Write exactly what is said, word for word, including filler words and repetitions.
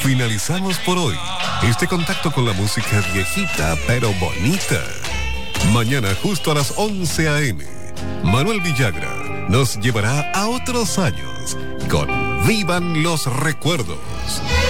Finalizamos por hoy este contacto con la música viejita pero bonita. Mañana justo a las once a eme, Manuel Villagra nos llevará a otros años con Vivan los Recuerdos.